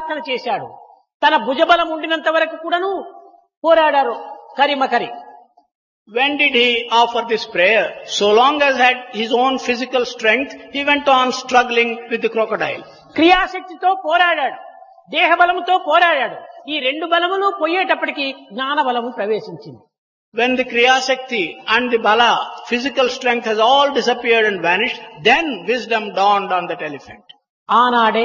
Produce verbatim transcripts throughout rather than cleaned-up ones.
ప్రార్థన చేశాడు. తన భుజబలం ఉండినంత వరకు కూడాను పోరాడారు కరిమకరి. When did he offer this prayer? So long as he had his own physical strength, he went on struggling with the crocodile. క్రియాశక్తితో పోరాడాడు, దేహబలముతో పోరాడాడు. ఈ రెండు బలములు పోయేటప్పటికి జ్ఞాన బలము ప్రవేశించింది. When the Kriya Shakti and the Bala, physical strength has all disappeared and vanished, then wisdom dawned on that elephant. ఆనాడే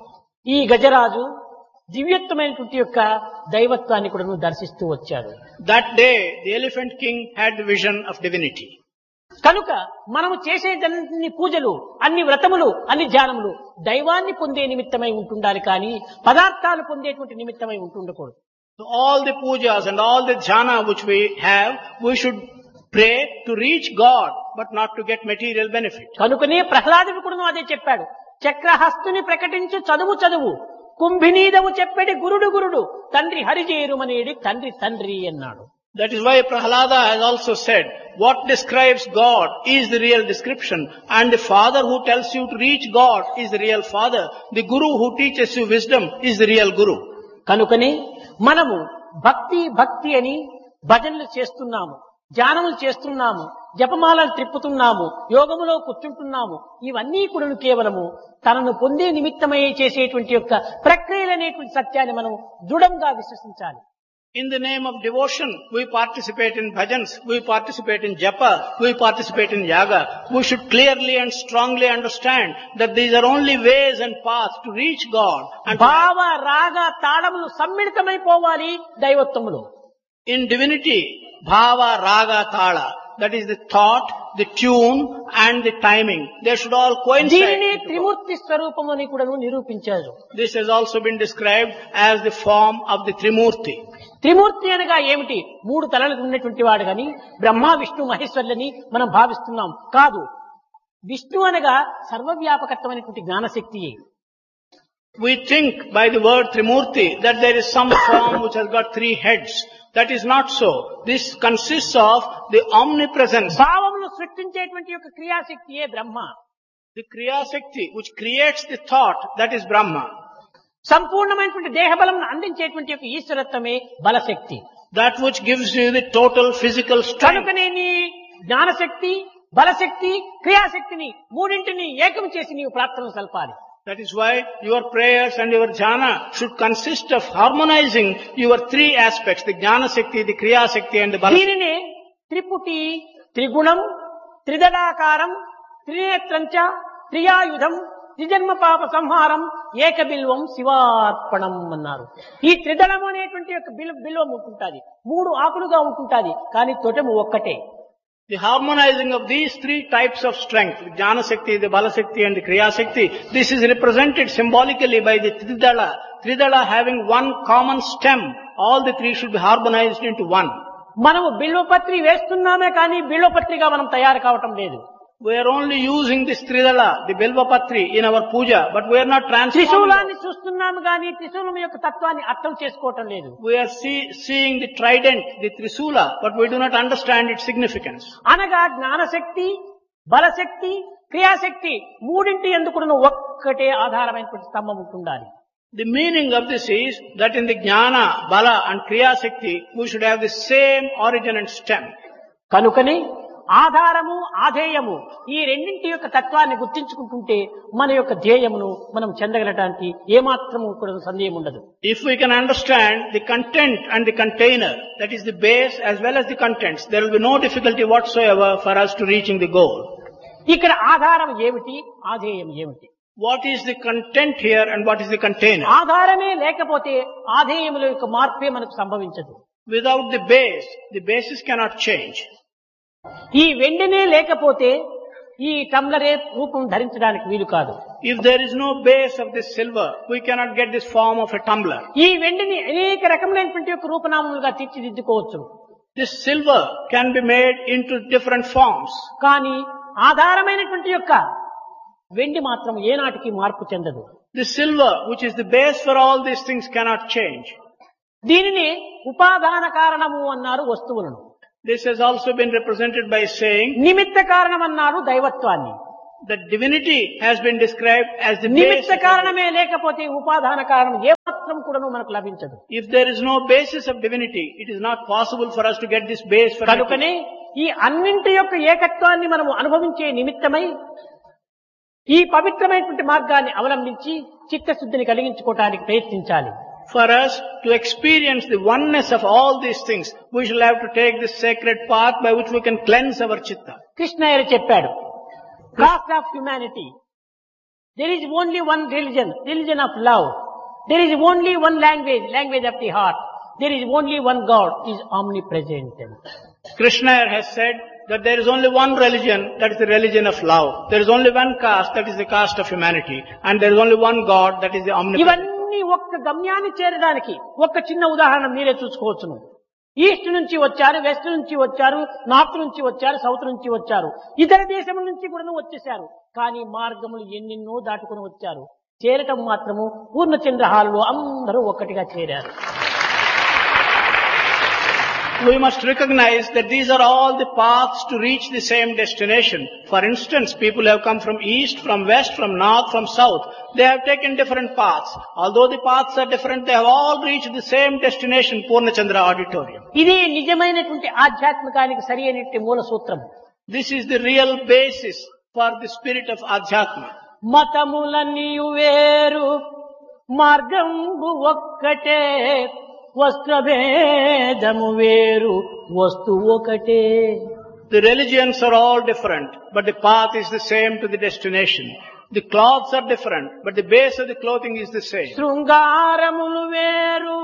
ఈ గజరాజు దివ్యత్వమైనటువంటి యొక్క దైవత్వాన్ని కూడా దర్శిస్తూ వచ్చాడు. That day, the elephant king had the vision of divinity. కనుక మనము చేసేదన్ని పూజలు, అన్ని వ్రతములు, అన్ని ధ్యానములు దైవాన్ని పొందే నిమిత్తమై ఉంటుండాలి కానీ పదార్థాలు పొందేటువంటి నిమిత్తమై ఉంటుండకూడదు. So all the pujas and all the dhyana which we have, we should pray to reach God, but not to get material benefit. కనుకనే ప్రహ్లాదుడు కూడా అదే చెప్పాడు. చక్రహస్తుని ప్రకటించు చదువు చదువు, కుంభినీదము చెప్పెడి గురుడు గురుడు, తండ్రి హరిజేరుమనేడి తండ్రి తండ్రి అన్నాడు. That is why Prahlada has also said, what describes God is the real description, and the father who tells you to reach God is the real father. The guru who teaches you wisdom is the real guru. కనుకనే మనము భక్తి భక్తి అని భజనలు చేస్తున్నాము, ధ్యానములు చేస్తున్నాము, జపమాలలు త్రిప్పుతున్నాము, యోగములో కూర్చుంటున్నాము. ఇవన్నీ కూడా కేవలము తనను పొందే నిమిత్తమై చేసేటువంటి యొక్క ప్రక్రియలనేటువంటి సత్యాన్ని మనం దృఢంగా విశ్వసించాలి. In the name of devotion, we participate in bhajans, we participate in japa, we participate in yaga. We should clearly and strongly understand that these are only ways and paths to reach God. And భావ రాగ తాళములు సమ్మిళితమైపోవాలి దైవత్వములో. in divinity, bhava, raga, tala, that is the thought, the tune and the timing, they should all coincide. దీనిని త్రిమూర్తి స్వరూపము అని కూడా నిరూపించారు. This has also been described as the form of the Trimurti. త్రిమూర్తి అనగా ఏమిటి? మూడు తలలు ఉన్నటువంటి వాడు గాని బ్రహ్మ విష్ణు మహేశ్వరులని మనం భావిస్తున్నాం. కాదు, విష్ణు అనగా సర్వవ్యాపకత్వమైనటువంటి జ్ఞానశక్తియే. We think by the word Trimurti that there is some form which has got three heads. That is not so. This consists of the omnipresence. భావమును సృష్టించేటువంటి యొక్క క్రియాశక్తియే బ్రహ్మ. The Kriya Shakti which creates the thought, that is Brahma. సంపూర్ణమైనటువంటి దేహబలం అందించేటువంటి యొక్క ఈశ్వరత్వమే బలశక్తి. That which gives you the total physical strength. కనుకనే నీ జ్ఞానశక్తి, బలశక్తి, క్రియాశక్తిని మూడింటిని ఏకం చేసి నీవు ప్రార్థన సల్పాలి. That is why your prayers and your jhana should consist of harmonizing your three aspects, the Jnana Shakti, the Kriya Shakti and the Bala. దీనినే త్రిపుటి, త్రిగుణం, త్రిదళాకారం, త్రినేత్రంచ, త్రియాయుధం, త్రిజన్మ పాప సంహారం, ఏకబిల్వం శివార్పణం అన్నారు. ఈ త్రిదళం అనేటువంటి యొక్క బిల్ బిల్వం ఉంటుంటాది, మూడు ఆకులుగా ఉంటుంటాది, కానీ తొటము ఒక్కటే. The harmonizing of these three types of strength, the Jnana Shakti, the Bala Shakti and the Kriya Shakti, this is represented symbolically by the Tridala. Tridala having one common stem, all the three should be harmonized into one. మనము బిల్వపత్రి వేస్తున్నామే కానీ బిల్వపత్రిగా మనం తయారు కావటం లేదు. We are only using this Tridala, the Bilvapatri in our puja, but we are not transforming. త్రిశూలాన్ని చూస్తున్నాము కానీ త్రిశూలం యొక్క తత్వాన్ని అర్థం చేసుకోవటం లేదు. We are see, seeing the trident, the Trisula, but we do not understand its significance. అనగా జ్ఞానశక్తి, బలశక్తి, క్రియాశక్తి మూడింటి ఎందుకు ఒక్కటే ఆధారమైనటువంటి స్తంభం ఉంటుండాలి. The meaning of this is that in the Jnana, Bala and Kriya Shakti, we should have the same origin and stem. కనుకని ఆధారము, ఆధేయము ఈ రెండింటి యొక్క తత్వాన్ని గుర్తించుకుంటుంటే మన యొక్క ధ్యేయమును మనం చెందగలటానికి ఏమాత్రము కూడా సందేహం ఉండదు. If we can understand the content and the container, that is the base as well as the contents, there will be no difficulty whatsoever for us to reaching the goal. ఇక్కడ ఆధారం ఏమిటి, ఆధేయం ఏమిటి? What is the content here and what is the container? ఆధారమే లేకపోతే ఆధేయముల యొక్క మార్పే మనకు సంభవించదు. Without the base, the basis cannot change. ఈ వెండినే లేకపోతే ఈ టంబ్లరే రూపం ధరించడానికి వీలు కాదు. If there is no base of this silver, we cannot get this form of a tumbler. ఈ వెండిని అనేక రకములైనటువంటి యొక్క రూపనామములుగా తీర్చిదిద్దుకోవచ్చు. This silver can be made into different forms. కానీ ఆధారమైనటువంటి యొక్క వెండి మాత్రం ఏనాటికి మార్పు చెందదు. The silver, which is the base for all these things, cannot change. దీనిని ఉపాదాన కారణము అన్నారు వస్తువులను. This has also been represented by saying, నిమిత్త కారణం అన్నారు దైవత్వాన్ని. The divinity has been described as the నిమిత్త base. కారణమే లేకపోతే ఉపాదాన కారణం ఏ మాత్రం కూడా మనకు లభించదు. If there is no basis of divinity, it is not possible for us to get this base for కనుకనే ఈ అన్నింటి యొక్క ఏకత్వాన్ని మనము అనుభవించే నిమిత్తమై ఈ పవిత్రమైనటువంటి మార్గాన్ని అవలంబించి చిత్తశుద్ధిని కలిగించుకోవడానికి ప్రయత్నించాలి. For us to experience the oneness of all these things, we shall have to take this sacred path by which we can cleanse our chitta. Krishnaiah చెప్పాడు, cost of humanity, there is only one religion, religion of love. There is only one language, language of the heart. There is only one God, is omnipresent. Krishna has said that there is only one religion, that is the religion of love. There is only one caste, that is the caste of humanity. And there is only one God, that is the omnipresent. ఇవన్నీ ఒక్క గమ్యాన్ని చేరడానికి ఒక్క చిన్న ఉదాహరణ మీరే చూసుకోవచ్చును. East నుంచి వచ్చారు, వెస్ట్ నుంచి వచ్చారు, నార్త్ నుంచి వచ్చారు, సౌత్ నుంచి వచ్చారు, ఇతర దేశం నుంచి కూడా వచ్చేసారు. కానీ మార్గములు ఎన్నెన్నో దాటుకుని వచ్చారు. చేరటం మాత్రము పూర్ణచంద్ర హాల్లో అందరూ ఒక్కటిగా చేరారు. We must recognize that these are all the paths to reach the same destination. For instance, people have come from east, from west, from north, from south. They have taken different paths. Although the paths are different, they have all reached the same destination, Purnachandra Auditorium. ఇది నిజమైనటువంటి ఆధ్యాత్మికానికి సరి అయినటువంటి మూల సూత్రం. This is the real basis for the spirit of Adhyatma. మతములన్నీ వేరు, మార్గంబు ఒక్కటే, వస్త్రభేదము వేరు, వస్తు ఒకటే. The religions are all different, but the path is the same to the destination. The cloths are different, but the base of the clothing is the same. శృంగారములు వేరు,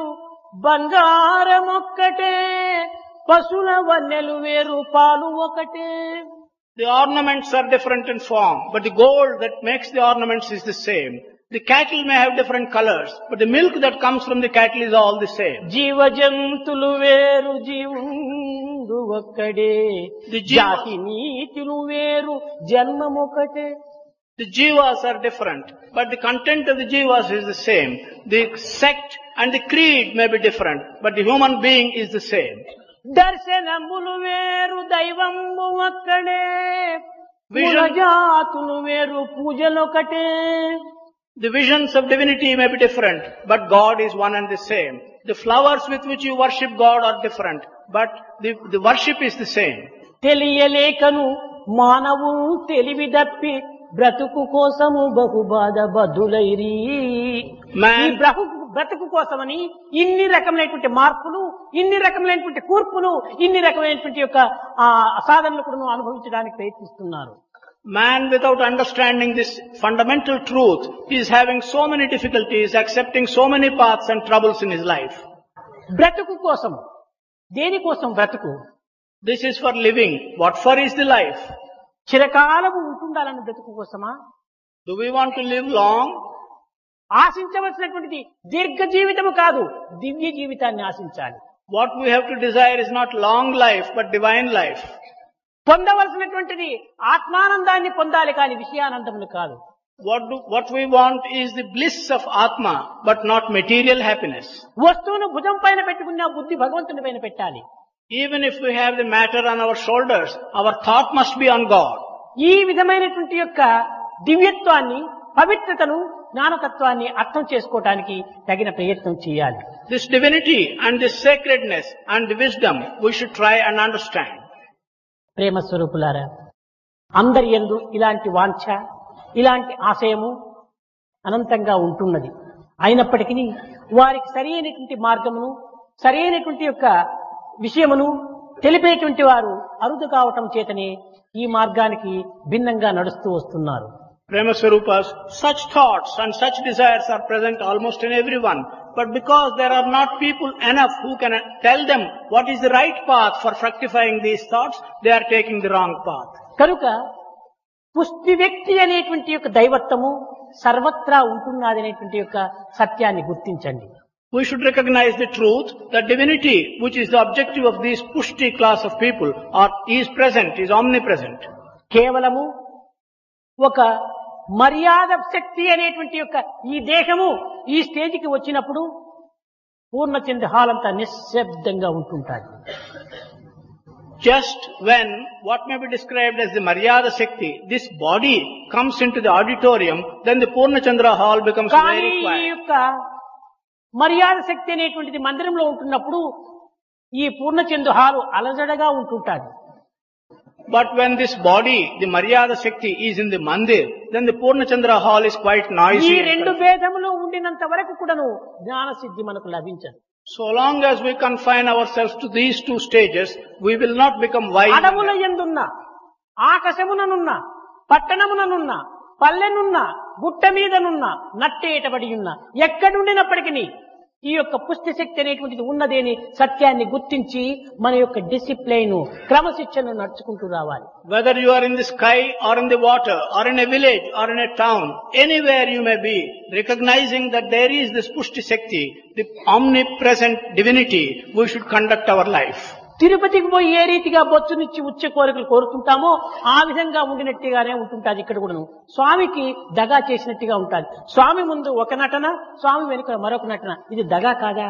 బంగారమొక్కటే, పశుల వన్నెలు వేరు, పాలు ఒకటే. The ornaments are different in form, but the gold that makes the ornaments is the same. The cattle may have different colors, but the milk that comes from the cattle is all the same. జీవజంతులు వేరు, జీవుండు ఒక్కడే. The jivas, జాతి నీతులు వేరు, జన్మమొకటే. the jivas are different, but the content of the jivas is the same. The sect and the creed may be different, but the human being is the same. దర్శనములు వేరు, దైవము ఒక్కడే. Vision- జాతులు వేరు, పూజలొకటే. The visions of divinity may be different, but God is one and the same. The flowers with which you worship God are different, but the, the worship is the same. తెలియలేకను మానవులు తెలివి దప్పి బ్రతుకు కోసము బహు బాధ బదులైరి. Man- ఈ బ్రహు బ్రతుకు కోసమని ఇన్ని రకమైనటువంటి మార్పులు, ఇన్ని రకమైనటువంటి కూర్పులు, ఇన్ని రకమైనటువంటి యొక్క ఆ సాధనలు కూడా అనుభవించడానికి ప్రయత్నిస్తున్నారు. Man, without understanding this fundamental truth, is having so many difficulties, accepting so many paths and troubles in his life. బ్రతుకు కోసం, దేనికోసం బ్రతుకు? This is for living. What for is the life? చిరకాలము ఉంటుండాలని బ్రతుకు కోసమా? Do we want to live long? ఆశించవలసినటువంటిది దీర్ఘ జీవితము కాదు, దివ్య జీవితాన్ని ఆశించాలి. What we have to desire is not long life, but divine life. పొందవలసినటువంటిది ఆత్మానందాన్ని పొందాలి కానీ విషయానందములు కాదు. What do, what we want is the bliss of Atma, but not material happiness. వస్తువును భుజం పైన పెట్టుకున్న బుద్ధి భగవంతుని పైన పెట్టాలి. Even if we have the matter on our shoulders, our thought must be on God. ఈ విధమైనటువంటి యొక్క దివ్యత్వాన్ని, పవిత్రతను, జ్ఞానతత్వాన్ని అర్థం చేసుకోవటానికి తగిన ప్రయత్నం చేయాలి. This divinity and this sacredness and the wisdom we should try and understand. ప్రేమ స్వరూపులారా, అందరి యందు ఇలాంటి వాంఛ, ఇలాంటి ఆశయము అనంతంగా ఉంటున్నది. అయినప్పటికీ వారికి సరి అయినటువంటి మార్గమును, సరి అయినటువంటి యొక్క విషయమును తెలిపేటువంటి వారు అరుదు కావటం చేతనే ఈ మార్గానికి భిన్నంగా నడుస్తూ వస్తున్నారు. Prema Swarupas, such thoughts and such desires are present almost in everyone. But because there are not people enough who can tell them what is the right path for fructifying these thoughts, they are taking the wrong path. కనుక పుష్టి వ్యక్తి అనేటువంటి యొక్క దైవత్వము సర్వత్రా ఉంటున్నది అనేటువంటి యొక్క సత్యాన్ని గుర్తించండి. We should recognize the truth that divinity, which is the objective of this pushti class of people, or is present, is omnipresent. కేవలము ఒక మర్యాద శక్తి అనేటువంటి యొక్క ఈ దేహము ఈ స్టేజికి వచ్చినప్పుడు పూర్ణచంద్ర హాల్ అంతా నిశ్శబ్దంగా ఉంటుంటాది. Just when what may be described as the Maryada Shakti, this body comes into the auditorium, then the Purna Chandra hall becomes కానీ very ఈ quiet. యొక్క మర్యాద శక్తి అనేటువంటిది మందిరంలో ఉంటున్నప్పుడు ఈ Purnachandu hall అలజడగా ఉంటుంటాది. But when this body, the Maryada Shakti, is in the mandir, then the Purna Chandra hall is quite ఈ noisy. రెండు భేదములు ఉండినంత వరకు కూడాను జ్ఞాన సిద్ధి మనకు లభించదు. So long as we confine ourselves to these two stages, we will not become wise. అడవుల యందున్న ఆకాశముననున్న పట్టణముననున్న పల్లెనున్న గుట్ట మీదనున్న నట్టేటబడి ఉన్న ఎక్కడుండినప్పటికీ ఈ యొక్క పుష్టి శక్తి అనేటువంటిది ఉన్నదేని సత్యాన్ని గుర్తించి మన యొక్క డిసిప్లైన్ క్రమశిక్షణ నడుచుకుంటూ రావాలి. Whether you are in the sky or in the water or in a village or in a town, anywhere you may be, recognizing that there is this Pushti Shakti, the omnipresent divinity, we should conduct our life. తిరుపతికి పోయి ఏ రీతిగా బొచ్చునిచ్చి ఉచ్చ కోరికలు కోరుతుంటామో ఆ విధంగా ఉండినట్టుగానే ఉంటుంటాది. ఇక్కడ కూడాను స్వామికి దగా చేసినట్టుగా ఉంటుంది. స్వామి ముందు ఒక నటన, స్వామి వెనుక మరొక నటన. ఇది దగా కాదా?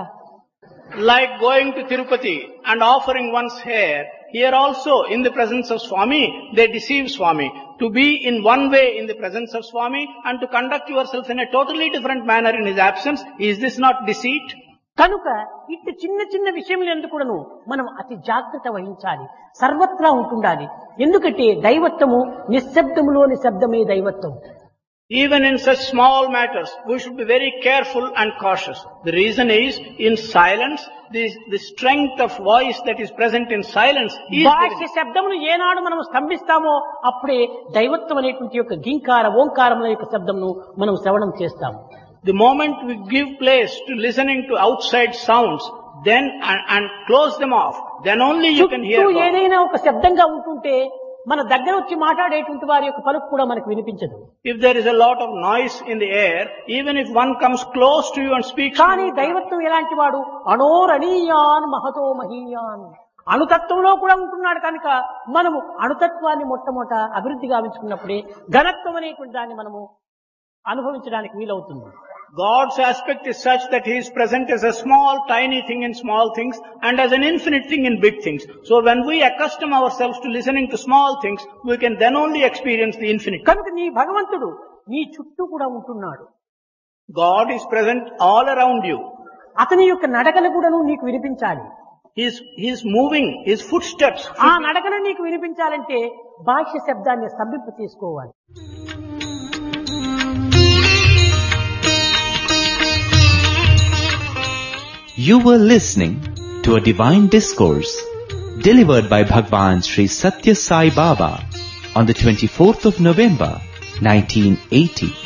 Like going to Tirupati and offering one's hair, here also in the presence of Swami, they deceive Swami. To be in one way in the presence of Swami and to conduct yourself in a totally different manner in his absence, is this not deceit? కనుక ఇట్టి చిన్న చిన్న విషయములు ఎందుకును మనం అతి జాగ్రత్త వహించాలి, సర్వత్రా ఉంటుండాలి. ఎందుకంటే దైవత్వము నిశ్శబ్దములోని శబ్దమే దైవత్వం. Even in such small matters, we should be very careful and cautious. The reason is, in silence, the, the strength of voice that is present in silence is బాహ్య divinity. శబ్దమును ఏనాడు మనం స్తంభిస్తామో అప్పుడే దైవత్వం అనేటువంటి యొక్క గింకార ఓంకారముల యొక్క శబ్దమును మనం శ్రవణం చేస్తాము. The moment we give place to listening to outside sounds, then and, and close them off, then only you can hear చుట్టూ God. ఏదైనా ఒక శబ్దంగా ఉంటుంటే మన దగ్గర వచ్చి మాట్లాడేటువంటి వారి యొక్క పలుకు కూడా మనకు వినిపించదు. If there is a lot of noise in the air, even if one comes close to you and speaks to కానీ you, దైవత్వం ఎలాంటి వాడు? అణోరణీయాన్ మహతో మహీయాన్, అణుతత్వంలో కూడా ఉంటున్నాడు. కనుక మనము అణుతత్వాన్ని మొట్టమొదట అభివృద్ధి గావించుకున్నప్పుడే ఘనత్వం అనేటువంటి దాన్ని మనము అనుభవించడానికి వీలవుతుంది. God's aspect is such that He is present as a small, tiny thing in small things and as an infinite thing in big things. So when we accustom ourselves to listening to small things, we can then only experience the infinite. కనుక నీ భగవంతుడు నీ చుట్టూ కూడా ఉంటున్నాడు. God is present all around you. అతని యొక్క నడకలు కూడాను నీకు వినిపించాలి. He is, he is moving, His footsteps. ఆ నడకలు నీకు వినిపించాలంటే బాహ్య శబ్దాన్ని స్తంభింప తీసుకోవాలి. You were listening to a divine discourse delivered by Bhagwan Sri Satya Sai Baba on the twenty-fourth of November nineteen eighty.